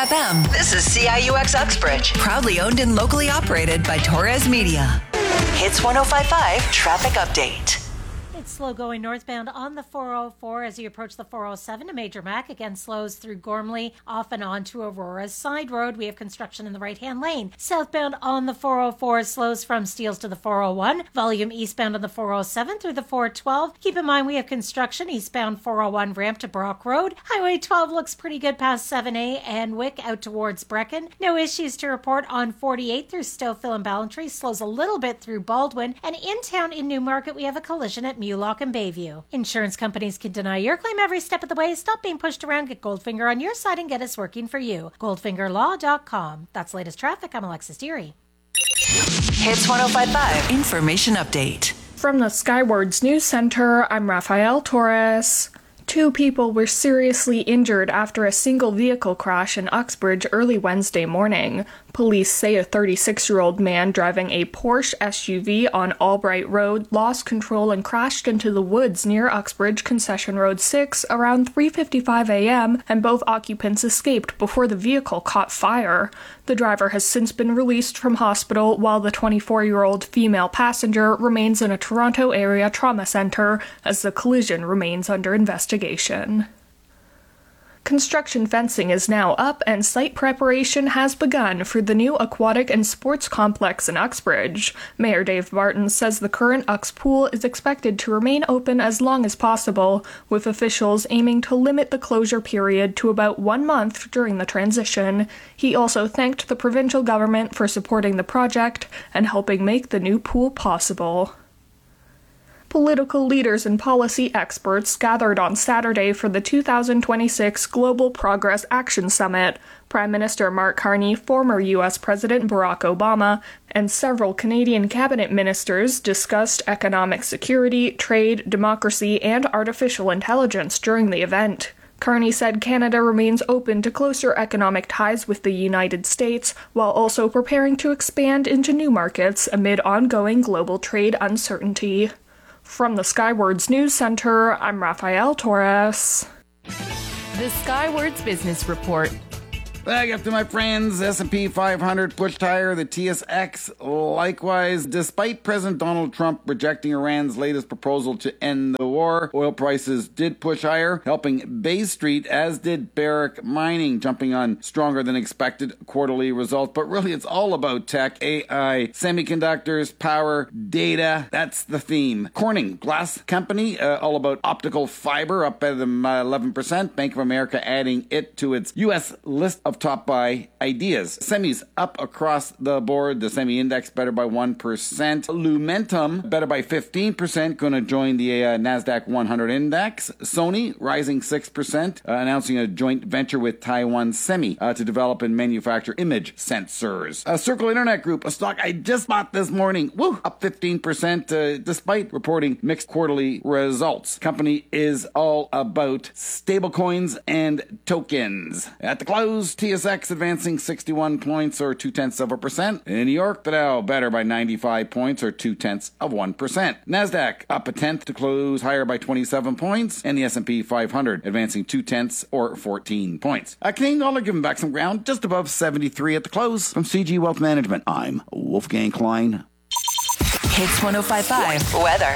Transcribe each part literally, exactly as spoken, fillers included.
F M. This is C I U X Uxbridge. Proudly owned and locally operated by Torres Media. Hits one oh five point five Traffic Update. It's slow going northbound on the four oh four as you approach the four oh seven to Major Mac. Again, slows through Gormley, off and on to Aurora's side road. We have construction in the right-hand lane. Southbound on the four oh four slows from Steeles to the four oh one. Volume eastbound on the four oh seven through the four twelve. Keep in mind we have construction eastbound four oh one ramp to Brock Road. Highway twelve looks pretty good past seven A and Wick out towards Brecken. No issues to report on forty-eight through Stouffville and Ballantrae. Slows a little bit through Baldwin. And in town in Newmarket we have a collision at Mulock and Bayview. Insurance companies can deny your claim every step of the way. Stop being pushed around. Get Goldfinger on your side and get us working for you. goldfinger law dot com. That's latest traffic. I'm Alexis Deary. Hits one oh five point five Information update. From the Skywards News Center, I'm Rafael Torres. Two people were seriously injured after a single vehicle crash in Uxbridge early Wednesday morning. Police say a thirty-six-year-old man driving a Porsche S U V on Albright Road lost control and crashed into the woods near Uxbridge Concession Road six around three fifty-five a.m., and both occupants escaped before the vehicle caught fire. The driver has since been released from hospital, while the twenty-four-year-old female passenger remains in a Toronto area trauma center as the collision remains under investigation. Construction fencing is now up and site preparation has begun for the new aquatic and sports complex in Uxbridge. Mayor Dave Martin says the current Ux pool is expected to remain open as long as possible, with officials aiming to limit the closure period to about one month during the transition. He also thanked the provincial government for supporting the project and helping make the new pool possible. Political leaders and policy experts gathered on Saturday for the two thousand twenty-six Global Progress Action Summit. Prime Minister Mark Carney, former U S President Barack Obama, and several Canadian cabinet ministers discussed economic security, trade, democracy, and artificial intelligence during the event. Carney said Canada remains open to closer economic ties with the United States, while also preparing to expand into new markets amid ongoing global trade uncertainty. From the Skywards News Center, I'm Rafael Torres. The Skywards Business Report. Back up to my friends, S and P five hundred pushed higher, the T S X likewise. Despite President Donald Trump rejecting Iran's latest proposal to end the war, oil prices did push higher, helping Bay Street, as did Barrick Mining, jumping on stronger than expected quarterly results. But really, it's all about tech, A I, semiconductors, power, data. That's the theme. Corning Glass Company, uh, all about optical fiber, up by them uh, eleven percent. Bank of America adding it to its U S list of top buy ideas. Semis up across the board. The semi index better by one percent. Lumentum better by fifteen percent. Going to join the uh, NASDAQ one hundred index. Sony rising six percent, uh, announcing a joint venture with Taiwan Semi uh, to develop and manufacture image sensors. Uh, Circle Internet Group, a stock I just bought this morning. Woo! Up fifteen percent uh, despite reporting mixed quarterly results. Company is all about stablecoins and tokens. At the close, T S X advancing sixty-one points or two-tenths of a percent. In New York, the Dow better by ninety-five points or two-tenths of one percent. NASDAQ up a tenth to close higher by twenty-seven points. And the S and P five hundred advancing two-tenths or fourteen points. A Canadian dollar giving back some ground just above seventy-three at the close. From C G Wealth Management, I'm Wolfgang Klein. Hits one oh five point five Weather.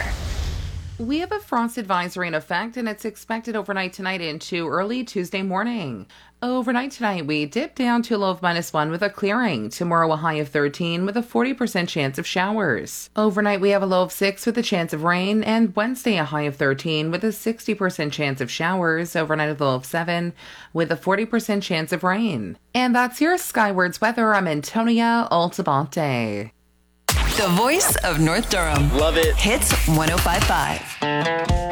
We have a frost advisory in effect, and it's expected overnight tonight into early Tuesday morning. Overnight tonight, we dip down to a low of minus one with a clearing. Tomorrow, a high of thirteen with a forty percent chance of showers. Overnight, we have a low of six with a chance of rain, and Wednesday, a high of thirteen with a sixty percent chance of showers. Overnight, a low of seven with a forty percent chance of rain. And that's your Skywards weather. I'm Antonia Altabante. The voice of North Durham. Love it. Hits one oh five point five.